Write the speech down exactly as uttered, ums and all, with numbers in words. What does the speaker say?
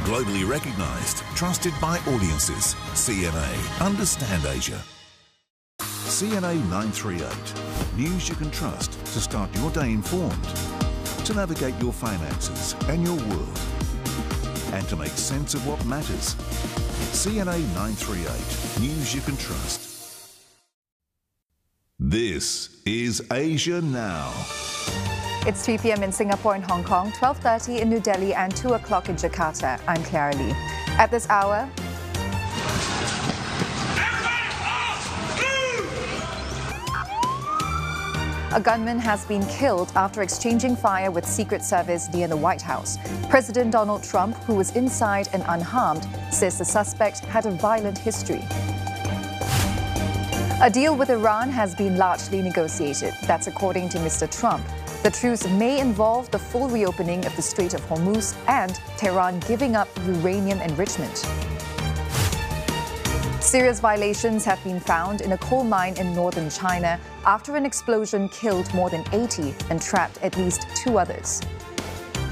Globally recognised, trusted by audiences. C N A. Understand Asia. C N A nine three eight. News you can trust to start your day informed, to navigate your finances and your world, and to make sense of what matters. C N A nine three eight. News you can trust. This is Asia Now. It's three p m in Singapore and Hong Kong, twelve thirty in New Delhi and two o'clock in Jakarta. I'm Clara Lee. At this hour, a gunman has been killed after exchanging fire with Secret Service near the White House. President Donald Trump, who was inside and unharmed, says the suspect had a violent history. A deal with Iran has been largely negotiated. That's according to Mister Trump. The truce may involve the full reopening of the Strait of Hormuz and Tehran giving up uranium enrichment. Serious violations have been found in a coal mine in northern China after an explosion killed more than eighty and trapped at least two others.